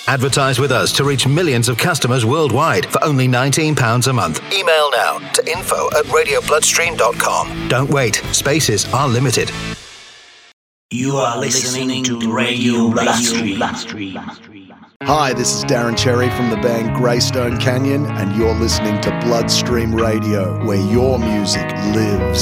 Advertise with us to reach millions of customers worldwide for only £19 a month. Email now to info@radiobloodstream.com. Don't wait. Spaces are limited. You are listening to Radio Bloodstream. Hi, this is Darren Cherry from the band Greystone Canyon, and you're listening to Bloodstream Radio, where your music lives.